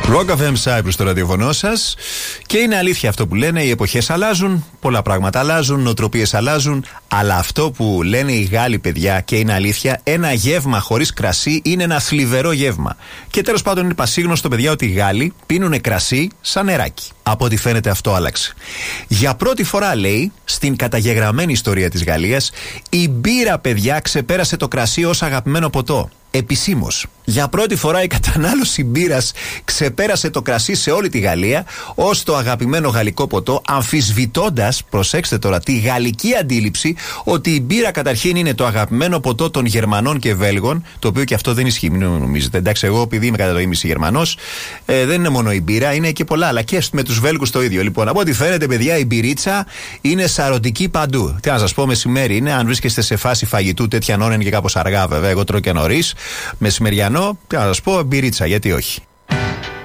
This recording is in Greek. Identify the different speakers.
Speaker 1: Rock FM Cyprus στο ραδιοφωνό σας. Και είναι αλήθεια αυτό που λένε, οι εποχές αλλάζουν, πολλά πράγματα αλλάζουν, νοοτροπίες αλλάζουν. Αλλά αυτό που λένε οι Γάλλοι, παιδιά, και είναι αλήθεια, ένα γεύμα χωρίς κρασί είναι ένα θλιβερό γεύμα. Και τέλος πάντων είναι πασίγνωστο, παιδιά, ότι οι Γάλλοι πίνουνε κρασί σαν νεράκι. Από ό,τι φαίνεται αυτό άλλαξε. Για πρώτη φορά, λέει, στην καταγεγραμμένη ιστορία της Γαλλίας, η μπύρα, παιδιά, ξεπέρασε το κρασί ως αγαπημένο ποτό. Επισήμως. Για πρώτη φορά η κατανάλωση μπύρας ξεπέρασε το κρασί σε όλη τη Γαλλία ως το αγαπημένο γαλλικό ποτό, αμφισβητώντας, προσέξτε τώρα, τη γαλλική αντίληψη ότι η μπύρα καταρχήν είναι το αγαπημένο ποτό των Γερμανών και Βέλγων, το οποίο και αυτό δεν ισχύει, μην νομίζετε. Εντάξει, εγώ επειδή είμαι κατά το ίμιση Γερμανός, δεν είναι μόνο η μπύρα, είναι και πολλά, αλλά και με τους Βέλγους το ίδιο. Λοιπόν, από ό,τι φαίνεται, παιδιά, η μπυρίτσα είναι σαρωτική παντού. Τι να σας πω, μεσημέρι είναι, αν βρίσκεστε σε φάση φαγητού τέτοια ώρα, είναι και κάπως αργά, βέβαια. Εγώ τρώω και νωρίς. Μεσημεριανό, τι να σας πω, μπυρίτσα, γιατί όχι.